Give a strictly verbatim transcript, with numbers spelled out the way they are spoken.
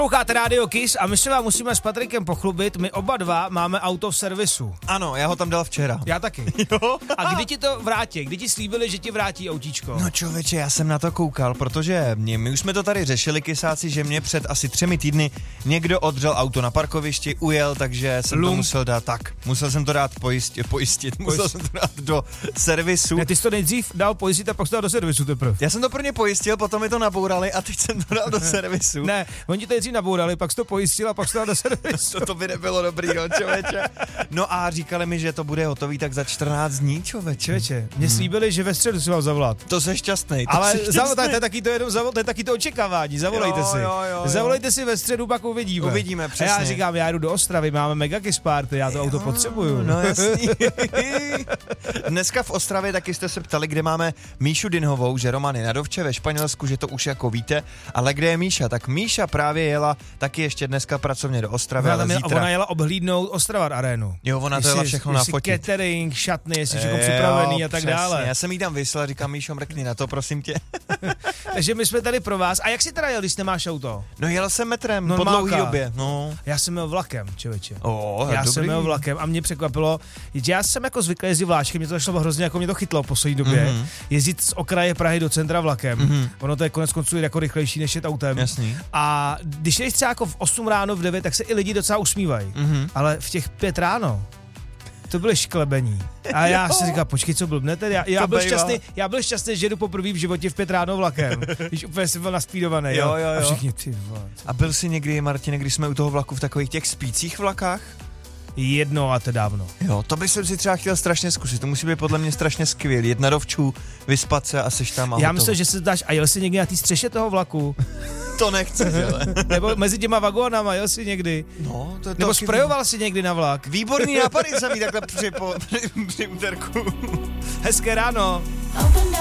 Posloucháte Rádio Kiss a my se vám musíme s Patrikem pochlubit, my oba dva máme auto v servisu. Ano, já ho tam dal včera. Já taky. Jo? A kdy ti to vrátí? Kdy ti slíbili, že ti vrátí autíčko? No člověče, já jsem na to koukal, protože mě, my už jsme to tady řešili, kysáci, že mě před asi třemi týdny někdo odřel auto na parkovišti, ujel, takže jsem Lum. to musel dát tak. Musel jsem to dát pojistit, pojistit musel jsem to dát do servisu. Ne, ty jsi to nejdřív dal pojistit a pak jsi to dal do servisu teprve. Já jsem to prvně pojistil, potom mi to nabourali a teď jsem to dal do servisu. Ne, oni ti to nejdřív nabourali, pak jsi to pojistil a pak jsi to dal do servisu. To, to by nebylo dobrý, no, člověče. No a říkali mi, že to bude hotový tak za čtrnáct dní, člověče. Člověče, mě slíbili, že ve středu si mám zavolat. To jsi šťastnej. To Ale jsi šťastnej. zavol, to je taky to jenom zavol, to je taky to očekávání, zavolejte Jo, si. jo, jo, jo. Zavolejte si ve středu, pak uvidíme. Uvidíme, A přesně. já říkám, já jdu do Ostravy, máme mega kiss party, já to Jo, auto potřebuju. No jasný. Dneska v Ostravě taky jste se ptali, kde máme Míšu Dinhovou, že Roman je na dovče ve Španělsku, že to už jako víte, ale kde je Míša? Tak Míša právě jela taky ještě dneska pracovně do Ostravy, Ona, ale tam jela, zítra. ona jela obhlídnout Ostravar arénu. Jo, ona to Jestli- jela všechno jestli nafotit. catering, šatny, jestli všechno Jo, připravený a tak přesně. dále. Já jsem jí tam vyslal, říkám, Míšo, mrkni na to, prosím tě. Takže my jsme tady pro vás. A jak jsi teda jel, když nemáš auto? No jel jsem metrem, po Normálka. dlouhý době, no. Já jsem jel vlakem, člověče. O, Já dobrý. jsem jel vlakem a mě překvapilo, že já jsem jako zvyklý jezdit vláčkem, mě to zašlo hrozně, jako mě to chytlo v poslední době, Mhm. jezdit z okraje Prahy do centra vlakem. Mhm. Ono to je konec konců jako rychlejší než jet autem. Jasný. A když jdeš třeba jako v osm ráno, v devět, tak se i lidi docela usmívají. Mhm. Ale v těch pět ráno to byly šklebení. A já si říkal, počkej, co blbnete? Já, já, To byl bejvá. šťastný, já byl šťastný, že jdu poprvé v životě v pět ráno vlakem. Když úplně jsem byl naspídovaný. Jo, jo, A jo. všichni, ty vole. A byl jsi někdy, Martine, když jsme u toho vlaku v takových těch spících vlakách? Jedno a to dávno. Jo, to bych si třeba chtěl strašně zkusit, to musí být podle mě strašně skvělý. Jet na dovču, vyspat se a seš tam a Já hotovo. myslím, že se dáš a jel jsi někdy na té střeše toho vlaku? To nechci, ale. Nebo mezi těma vagónama, jel jsi někdy? No, to je Nebo taky sprejoval jsi někdy na vlak? Výborný nápady jsem jí takhle při, po, při, při úterku. Hezké ráno.